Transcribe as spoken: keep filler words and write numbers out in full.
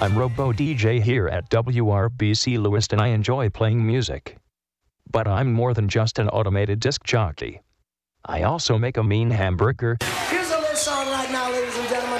I'm Robo D J here at W R B C Lewiston. I enjoy playing music. But I'm more than just an automated disc jockey. I also make a mean hamburger. Here's a little song right now, ladies and gentlemen.